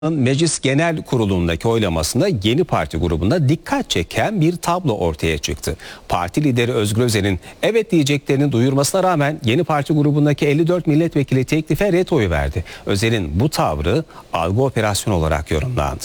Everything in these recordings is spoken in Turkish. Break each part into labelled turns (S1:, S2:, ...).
S1: Meclis Genel Kurulu'ndaki oylamasında Yeni Parti grubunda dikkat çeken bir tablo ortaya çıktı. Parti lideri Özgür Özel'in evet diyeceklerini duyurmasına rağmen Yeni Parti grubundaki 54 milletvekili teklife ret oyu verdi. Özel'in bu tavrı algı operasyonu olarak yorumlandı.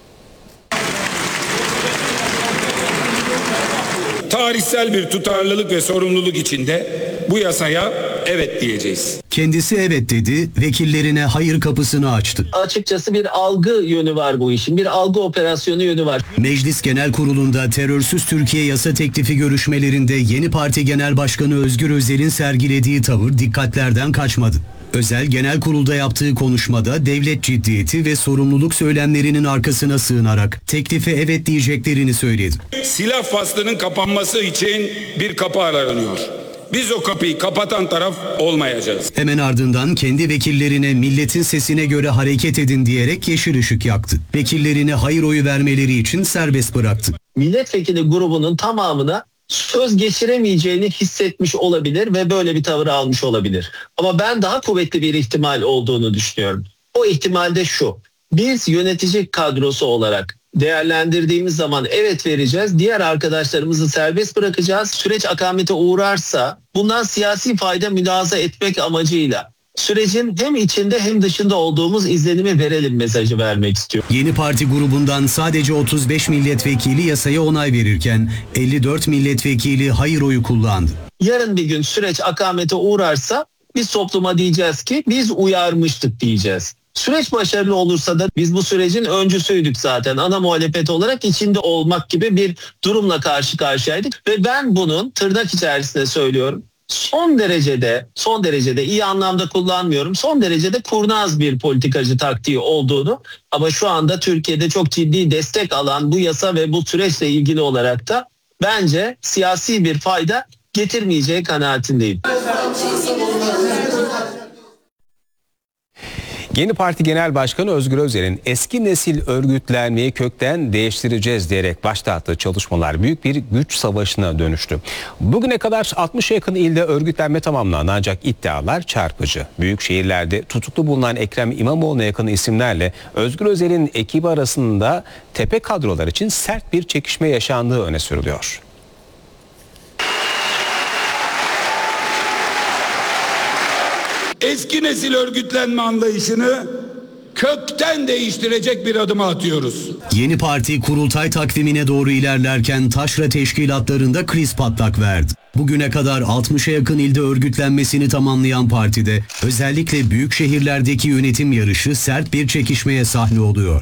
S2: Tarihsel bir tutarlılık ve sorumluluk içinde bu yasaya evet diyeceğiz.
S3: Kendisi evet dedi, vekillerine hayır kapısını açtı.
S4: Açıkçası bir algı yönü var bu işin, bir algı operasyonu yönü var.
S3: Meclis Genel Kurulu'nda terörsüz Türkiye yasa teklifi görüşmelerinde Yeni Parti Genel Başkanı Özgür Özel'in sergilediği tavır dikkatlerden kaçmadı. Özel Genel Kurul'da yaptığı konuşmada devlet ciddiyeti ve sorumluluk söylemlerinin arkasına sığınarak teklife evet diyeceklerini söyledi.
S2: Silah faslının kapanması için bir kapı aranıyor. Biz o kapıyı kapatan taraf olmayacağız.
S3: Hemen ardından kendi vekillerine milletin sesine göre hareket edin diyerek yeşil ışık yaktı. Vekillerine hayır oyu vermeleri için serbest bıraktı.
S4: Milletvekili grubunun tamamına söz geçiremeyeceğini hissetmiş olabilir ve böyle bir tavır almış olabilir. Ama ben daha kuvvetli bir ihtimal olduğunu düşünüyorum. O ihtimal de şu: biz yönetici kadrosu olarak değerlendirdiğimiz zaman evet vereceğiz. Diğer arkadaşlarımızı serbest bırakacağız. Süreç akamete uğrarsa bundan siyasi fayda mülahaza etmek amacıyla sürecin hem içinde hem dışında olduğumuz izlenimi verelim mesajı vermek istiyor.
S3: Yeni Parti grubundan sadece 35 milletvekili yasaya onay verirken 54 milletvekili hayır oyu kullandı.
S4: Yarın bir gün süreç akamete uğrarsa biz topluma diyeceğiz ki biz uyarmıştık diyeceğiz. Süreç başarılı olursa da biz bu sürecin öncüsüydük zaten. Ana muhalefet olarak içinde olmak gibi bir durumla karşı karşıyaydık. Ve ben bunun tırnak içerisinde söylüyorum, son derecede iyi anlamda kullanmıyorum, son derecede kurnaz bir politikacı taktiği olduğunu, ama şu anda Türkiye'de çok ciddi destek alan bu yasa ve bu süreçle ilgili olarak da bence siyasi bir fayda getirmeyeceği kanaatindeyim.
S1: Yeni Parti Genel Başkanı Özgür Özel'in eski nesil örgütlenmeyi kökten değiştireceğiz diyerek başlattığı çalışmalar büyük bir güç savaşına dönüştü. Bugüne kadar 60'a yakın ilde örgütlenme tamamlandı ancak iddialar çarpıcı. Büyük şehirlerde tutuklu bulunan Ekrem İmamoğlu'na yakın isimlerle Özgür Özel'in ekibi arasında tepe kadrolar için sert bir çekişme yaşandığı öne sürülüyor.
S2: Eski nesil örgütlenme anlayışını kökten değiştirecek bir adım atıyoruz.
S3: Yeni Parti kurultay takvimine doğru ilerlerken taşra teşkilatlarında kriz patlak verdi. Bugüne kadar 60'a yakın ilde örgütlenmesini tamamlayan partide özellikle büyük şehirlerdeki yönetim yarışı sert bir çekişmeye sahne oluyor.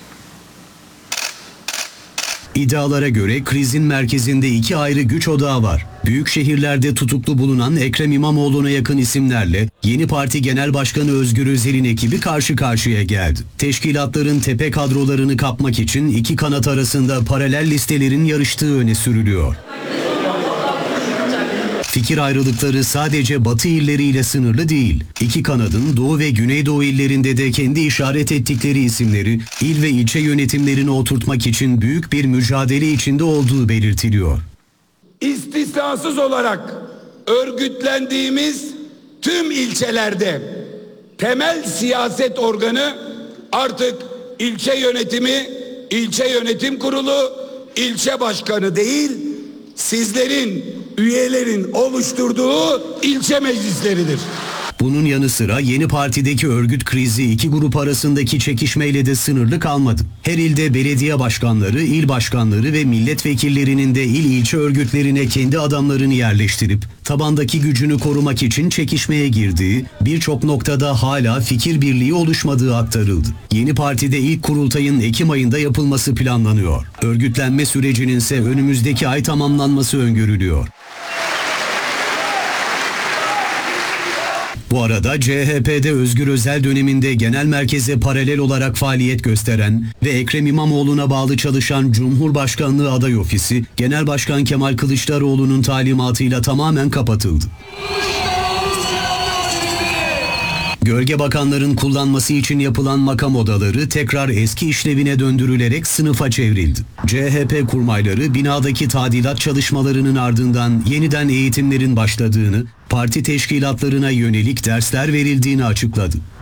S3: İddialara göre krizin merkezinde iki ayrı güç odağı var. Büyük şehirlerde tutuklu bulunan Ekrem İmamoğlu'na yakın isimlerle Yeni Parti Genel Başkanı Özgür Özel'in ekibi karşı karşıya geldi. Teşkilatların tepe kadrolarını kapmak için iki kanat arasında paralel listelerin yarıştığı öne sürülüyor. Fikir ayrılıkları sadece Batı illeriyle sınırlı değil. İki kanadın Doğu ve Güneydoğu illerinde de kendi işaret ettikleri isimleri il ve ilçe yönetimlerine oturtmak için büyük bir mücadele içinde olduğu belirtiliyor.
S2: İstisnasız olarak örgütlendiğimiz tüm ilçelerde temel siyaset organı artık ilçe yönetimi, ilçe yönetim kurulu, ilçe başkanı değil, sizlerin, üyelerin oluşturduğu ilçe meclisleridir.
S3: Bunun yanı sıra Yeni Parti'deki örgüt krizi iki grup arasındaki çekişmeyle de sınırlı kalmadı. Her ilde belediye başkanları, il başkanları ve milletvekillerinin de il ilçe örgütlerine kendi adamlarını yerleştirip tabandaki gücünü korumak için çekişmeye girdiği, birçok noktada hala fikir birliği oluşmadığı aktarıldı. Yeni Parti'de ilk kurultayın Ekim ayında yapılması planlanıyor. Örgütlenme sürecinin ise önümüzdeki ay tamamlanması öngörülüyor. Bu arada CHP'de Özgür Özel döneminde genel merkeze paralel olarak faaliyet gösteren ve Ekrem İmamoğlu'na bağlı çalışan Cumhurbaşkanlığı Aday Ofisi, Genel Başkan Kemal Kılıçdaroğlu'nun talimatıyla tamamen kapatıldı. Gölge bakanların kullanması için yapılan makam odaları tekrar eski işlevine döndürülerek sınıfa çevrildi. CHP kurmayları binadaki tadilat çalışmalarının ardından yeniden eğitimlerin başladığını, parti teşkilatlarına yönelik dersler verildiğini açıkladı.